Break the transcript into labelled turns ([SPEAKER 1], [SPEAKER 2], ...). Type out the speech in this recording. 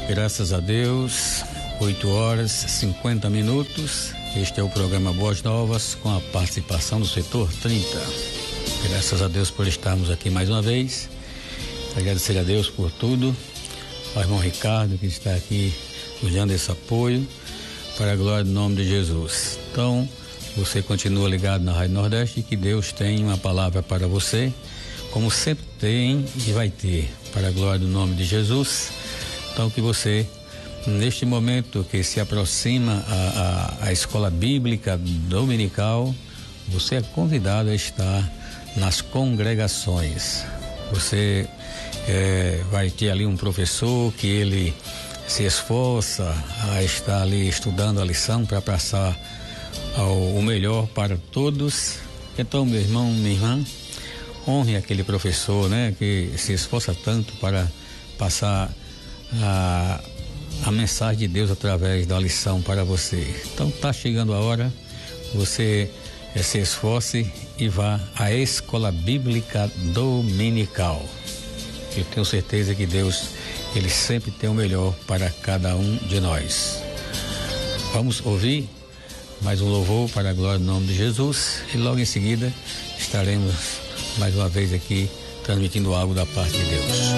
[SPEAKER 1] Graças a Deus, 8h50. Este é o programa Boas Novas, com a participação do setor 30. Graças a Deus por estarmos aqui mais uma vez. Agradecer a Deus por tudo. Ao irmão Ricardo, que está aqui nos dando esse apoio, para a glória do nome de Jesus. Então, você continua ligado na Rádio Nordeste e que Deus tem uma palavra para você, como sempre tem e vai ter, para a glória do nome de Jesus. Então, que você, neste momento que se aproxima a escola bíblica dominical, você é convidado a estar nas congregações. Você vai ter ali um professor que ele se esforça a estar ali estudando a lição para passar o melhor para todos. Então, meu irmão, minha irmã, honre aquele professor, né, que se esforça tanto para passar a mensagem de Deus através da lição para você. Então tá chegando a hora, você se esforce e vá à escola bíblica dominical. Eu tenho certeza que Deus, Ele sempre tem o melhor para cada um de nós. Vamos ouvir mais um louvor para a glória do nome de Jesus e logo em seguida estaremos mais uma vez aqui transmitindo algo da parte de Deus.